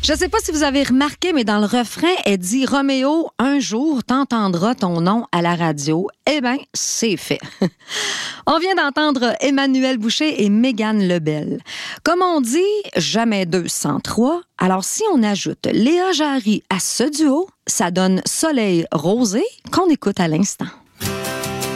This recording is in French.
Je sais pas si vous avez remarqué, mais dans le refrain, elle dit « Roméo, un jour, t'entendras ton nom à la radio. » Eh bien, c'est fait. On vient d'entendre Emmanuel Boucher et Mégane Lebel. Comme on dit, jamais 2 sans 3. Alors, si on ajoute Léa Jarry à ce duo, ça donne Soleil rosé qu'on écoute à l'instant.